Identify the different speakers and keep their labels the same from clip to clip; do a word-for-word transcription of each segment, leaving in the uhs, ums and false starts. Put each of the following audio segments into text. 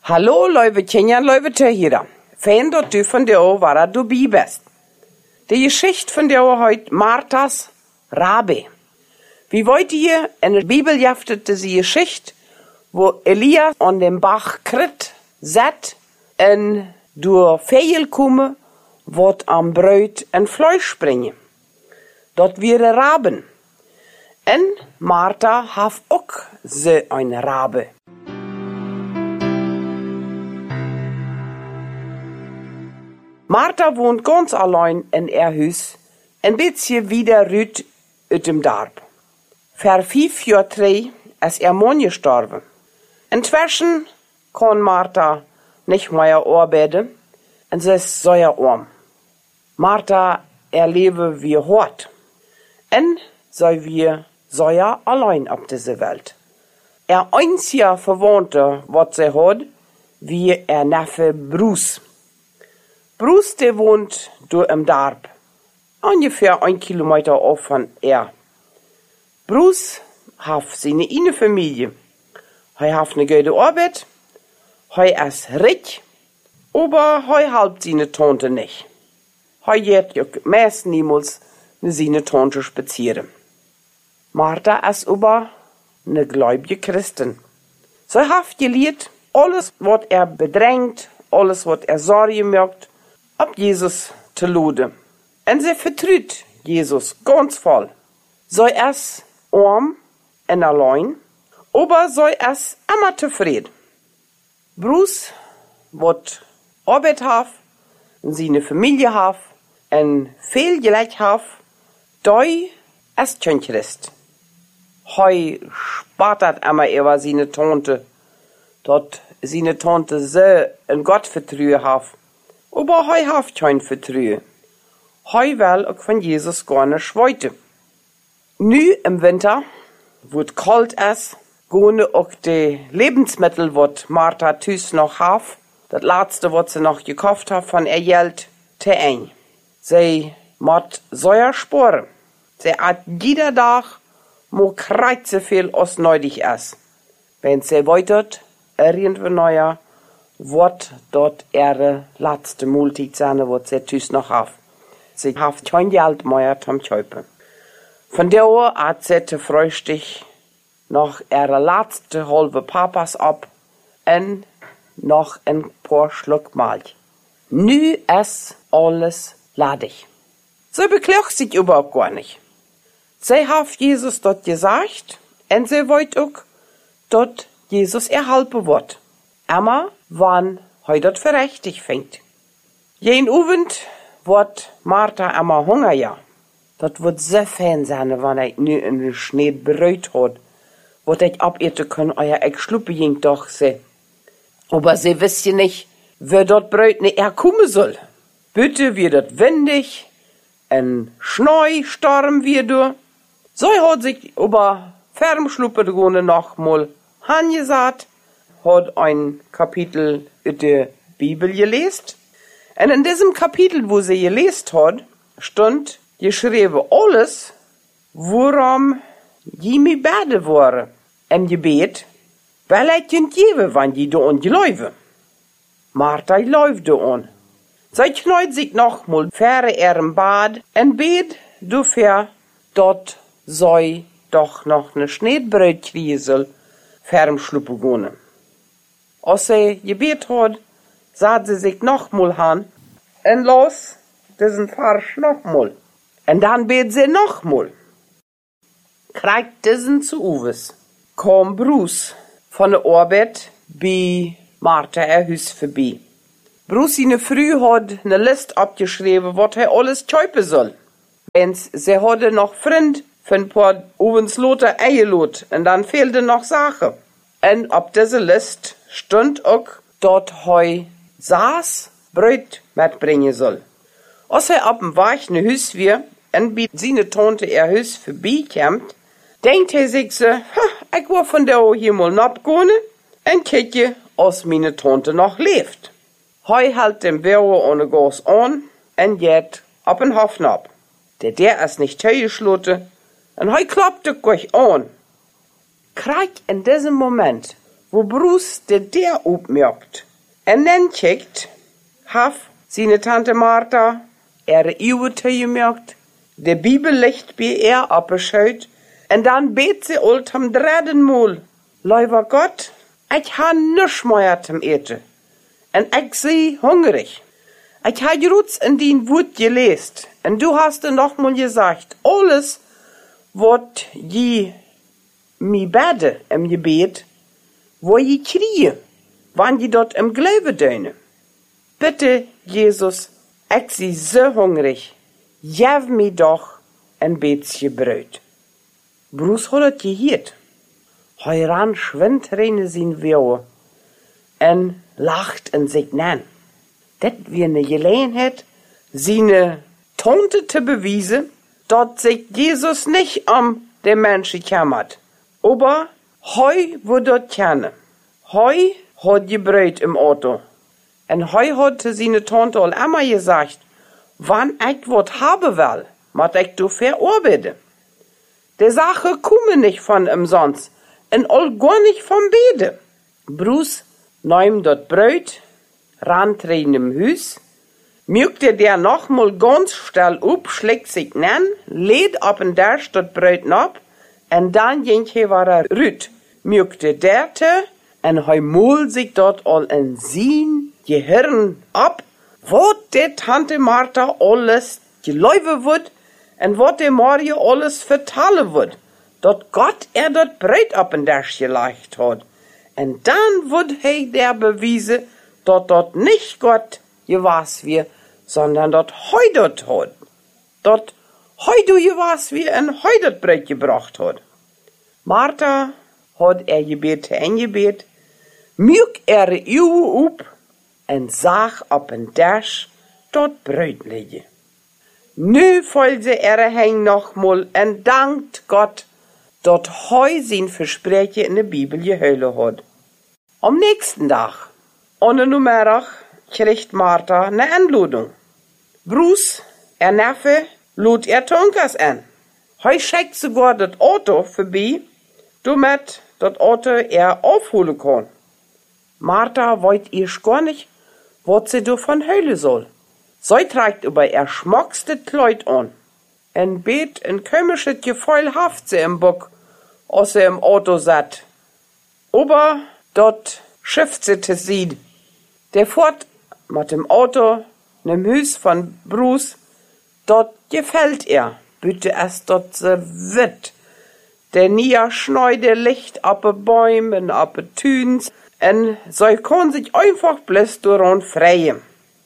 Speaker 1: Hallo, lieve kinderen, lieve Töchter. Fijn dat du van jou waar du bij bist. De Geschichte von der heute Marthas Rabe. Wie wollt ihr in der Bibel jaftet diese Geschichte, wo Elia an dem Bach krit, zet, en durch Fehl komme, wat am Brot en Fleisch springen. Dat wäre Raben. En Martha haf ook ze ein Rabe. Martha wohnt ganz allein in ihr Haus, ein bisschen wieder rüt ut dem Darb. Vor fünf Jahren drei ist ihr Mann gestorben. Inzwischen kann Martha nicht mehr arbeiten und sie ist sehr arm. Martha erlebe wie hart und sei wir sehr allein auf dieser Welt. Ihr einziger Verwandter, was sie hat, wie ihr Neffe Bruce. Bruce, der wohnt du im Darb, ungefähr ein Kilometer auf von er. Bruce hat seine eine Familie. Er hat eine gute Arbeit, er ist reich, aber er halbt seine Tante nicht. Er geht ja meist niemals mit seine Tante spazieren. Martha ist aber eine gläubige Christin. Sie hat gelehrt, alles, was er bedrängt, alles, was er Sorgen macht, ab Jesus zu laden. Und sie vertraut Jesus ganz voll. Sei es arm und allein, aber sei es immer zufrieden. Bruce, was Arbeit hat, und seine Familie hat, und viel Geld hat, da ist kein Christ. Heu spart immer über seine Tante, dort seine Tante so in Gott vertrauen hat. Aber heu hat kein Vertrauen. Heu will auch von Jesus gar nicht weiter. Nu im Winter, wo es kalt ist, gehen auch die Lebensmittel, was Martha tüs noch hat, das letzte, was sie noch gekauft hat, von ihr Geld, zu ein. Sie muss sehr sparen. Sie hat jeder Tag mo kreit so viel, als nötig ist. Wenn sie weitert, irgendwo neuer, wird dort ihre letzte Mahlzeit sein, was sie tüs noch hat. Sie hat kein Geld mehr zum Kaufen. Von der Uhr hat sie zu frühstück noch ihre letzte halbe Papas ab und noch ein paar Schluck Milch. Nu ist alles ledig. Sie beklagt sich überhaupt gar nicht. Sie hat Jesus dort gesagt und sie wollte auch, dort Jesus erhalten wird. Immer, wann heu dort für richtig fängt. Jeden Abend wird Martha immer Hunger, ja. Das wird so fein sein, wenn ich nu in Schnee Brot hat, wat ich abeten kann, euer ich schluppe ging doch, sie. Aber sie wisst ja nicht, wer dort Brot nicht herkommen soll. Bitte wird dort windig, ein Schneesturm wird du. So hat sich aber Fernschluppe noch mal angesagt, hat ein Kapitel in der Bibel gelesen. Und in diesem Kapitel, wo sie gelesen hat, stand geschrieben alles, worum die mir beten waren im Gebet, weil ich ihn geben, wenn die da ungläuben. Martha läuft da an. Sie knallt sich noch mal vor ihrem Bad und bet dafür, dort sei doch noch eine Schneebrot kriegen soll, vor dem Schluppe gehen. Als sie gebet hat, sah sie sich noch mal an und los diesen Farsch noch mal. Und dann bet sie noch mal. Kriegt diesen zu Uwes. Kam Bruce von der Arbeit bei Martha ihr Haus vorbei. Bruce in der Früh hat eine Liste abgeschrieben, was er alles kaufen soll. Und sie hatte noch Freund für ein paar Owensloter Eierlot und dann fehlte noch Sachen. Und auf dieser Liste stand auch, dort heu Saas Brot mitbringen soll. Als er auf dem Weg nach Haus wir und bei seine Tante ihr Haus vorbeikommt, denkt er sich so, ich war von der hier mal abgehen und kicke, als meine Tante noch lebt. Heu hält dem Wehr ohne Gas an und geht ab den Hafen ab. Der der ist nicht zugeschlossen und heu klappt gleich an. Krieg in diesem Moment wo Bruce de der opmerkt. En dann kijkt, haf seine Tante Martha, ihre Iwete gemerkt, de Bibel ligt bij er abgeschaut, en dan bet sie ult am dritten Mal, Lieber Gott, ich ha nisch mehr zum Eten, en ich sie hungrig. Ich ha jutz in din Wut gelest, en du hast noch mal gesagt, alles, wat je mi bade im Gebet, wo je kriege, wann je dort im Glaube döne. Bitte, Jesus, ich sie so hungrig, gib mi doch ein bisschen Brot. Bruce hat het gehiert. Hij ran schwindreine sin Wehe en lacht en sich nan. Dat wir ne Gelegenheit, seine Tante zu beweisen, dat sich Jesus nicht um den Menschen kümmert. Aber heu wird dort kennen. Heu hat Brot im Auto. En heu hat zu seine Tante all immer gesagt, wann ich wat haben will, mat ich du verarbeiten. Die Sache komme nicht von ihm sonst, en all gar nicht vom Bede. Bruce nahm dort Brot, rand rein im Hus, mückte der noch mal ganz still up, schlägt sich nen, lädt ab und dash dort Brot ab, en dann ging he war er rüt, mückte derte, en he mol sich dort all in sein Gehirn ab, wat de Tante Martha alles geläufe wird, en wat de Mario alles vertalen wird, dat Gott er dort Brot ab und dash gelegt hat. En dann wird he der bewiesen, dat dort nicht Gott gewas wir, sondern dat heu dort hat. Dat heu du gewas wir en heu dort Brot gebracht hat. Martha hat er gebet en gebet, mjuk er Uwe up en sag op en dash dort Brot liggen. Nu voll ze er heng noch mal en dankt Gott, dat heu sein Versprechen in der Bibel geheulen hat. Am nächsten Tag, an der Nummerach, kriegt Martha eine Einladung. Bruce, er Neffe, lud er Tonkas an. Heu schickt sogar das Auto vorbei, damit das Auto er aufholen kann. Martha weiß erst gar nicht, was sie davon heulen soll. Sie trägt über ihr schmuckstes Kleid an. Ein bet ein komisches Gefühl haft sie im Bock, als sie im Auto satt. Aber dort schifft sie zu sieht. Der fährt mit dem Auto, nem Hus von Bruce, dort gefällt er, bitte es dort so wit. Der nie schneide Licht ab Bäumen, ab Tüns, en sie kann sich einfach bloß daran freien.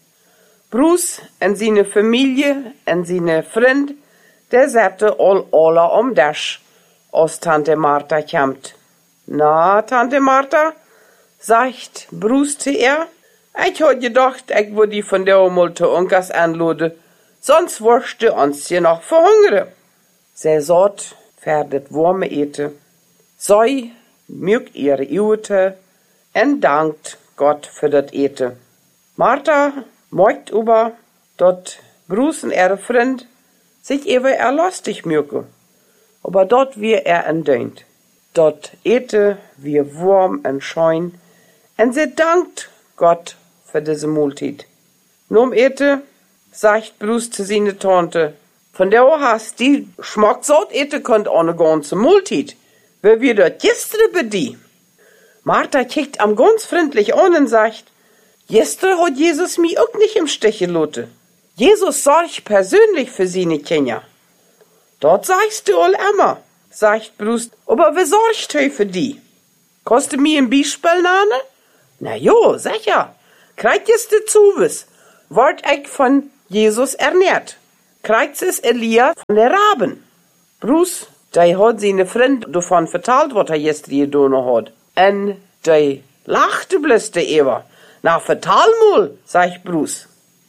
Speaker 1: Bruce en seine Familie en seine Freund, der sagte all alle um das, als Tante Martha kommt. Na, Tante Martha, sagt Bruce zu ihr, ich hab gedacht, ich würde die von der mal zu Onkas anladen, sonst wirst du uns hier noch verhungern. Sie sagt, ferdet warme Ete, sie mögt ihre Iwete und dankt Gott für das Ete. Martha mögt über, dort Bruce und ihre Freund sich über er lustig mögen, aber dort wir er entdeunt. Dort ete wir warm und schein, und sie dankt Gott für diese Multit. Nun ete, sagt Bruce zu seiner Tante, von der hast die schmeckt so ete könnt auch eine ganze Multit, weil wir dort gestern bei die. Martha kickt am ganz freundlich an und sagt, gestern hat Jesus mich auch nicht im Stich gelassen. Jesus sorgt persönlich für seine Kinder. Dort sagst du all immer, sagt Bruce, aber wer sorgt he für die? Kannst du mir ein Beispiel nennen? Na jo, sicher. Kriegt es du zuwiss, ward ich von Jesus ernährt. Kriegt es Elia von der Raben. Bruce, der hat seine Freund davon vertalt, was er gestern getan hat. Und der lachte bloß der Eva. Na, vertal mal, sagt Bruce.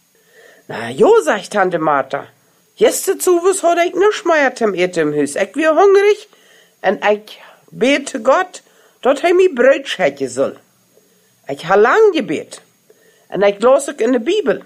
Speaker 1: Na jo, sagt Tante Martha. Gestern zuwiss hat ich nisch mehr zum Eten im Haus. Ich wir hungrig und ich bete Gott, dass er mir Brot schenken soll. Ich ha lang gebet und ich las ich in der Bibel.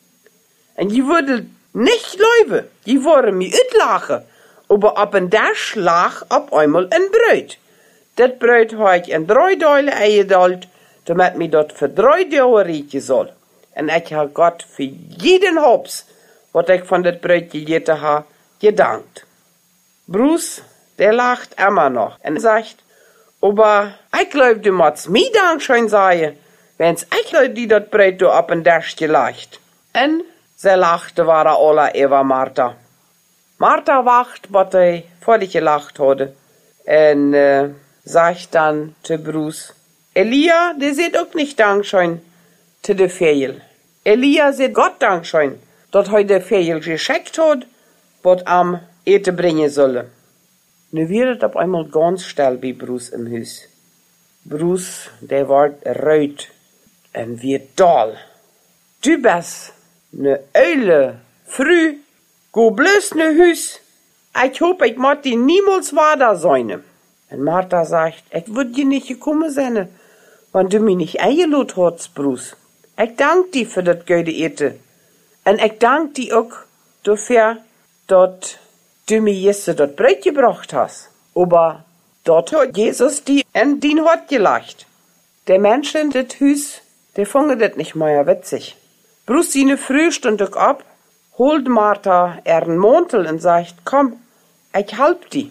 Speaker 1: Und die würde nicht leuben, die wollen mir utlachen, aber ab und da schlag ab einmal ein Brot. dat brood heb ik in drie delen eingeduld, damit mij dat voor drie dagen rieken zal. En ik heb God voor jeden hops, wat ik van dat brood gegeten heb, gedankt. Bruce, der lacht immer noch en sagt, aber ich glaub, du musst mir Dankeschön sagen, wenn's ich Leute, die dat Brot do op een Tisch gelegt. En ze lachte waren alle über Martha. Martha wacht, wat hij voor die gelacht hadden. En uh, sagt dann zu Bruce, Elia, der sieht auch nicht Dankeschön zu de Fehl. Elia sieht Gott Dankeschön, dat hij de Fehl geschickt hat, wat am Eten bringen solle. Nu wird het op einmal ganz still bij Bruce im Huis. Bruce, der wordt rood en weer dol. Du bist ne uile, früh, go bloß ne Huis. Ich hoop, ich moet die niemals wader sein. En Martha sagt, ich würd dir nicht gekommen sein, wenn du mich nicht eingeladen hast, Bruce. Ich dank dir für das gute Eten. En ich dank dir auch dafür, dass du mir jetzt das Brot gebracht hast. Aber dort hat Jesus die in dein Hort gelacht. Der Mensch in das Haus, der fangen das nicht mehr witzig. Bruce seine Früh stund auch ab, holt Martha ihren Mantel und sagt, komm, ich halb die.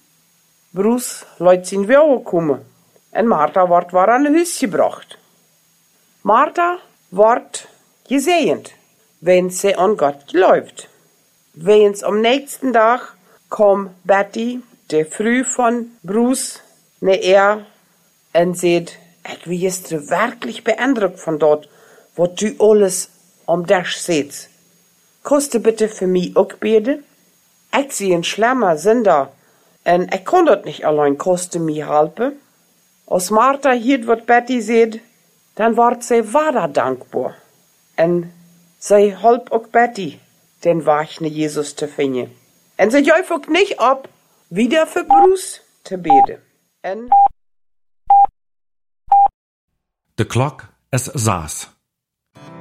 Speaker 1: Bruce lässt ihn wieder kommen. Und Martha wird war an Haus gebracht. Martha wird gesegnet, wenn sie an Gott glaubt. Wenn's am nächsten Tag kam Betty, der Früh von Bruce, ne er, und sagt, ich bin jetzt wirklich beeindruckt von dort, was du alles am Tisch siehst. Kannst du bitte für mich auch beten? Ich sehe ein schlimmer Sünder, und ich kann dort nicht allein, kannst du mir helfen? Als Martha hört, was Betty sieht, dann wird sie weiter dankbar. Und sie halb auch Betty, den Wachne Jesus zu finden. Und sie jäuft auch nicht ab, wieder für Bruce zu beten. En
Speaker 2: De klok is zes.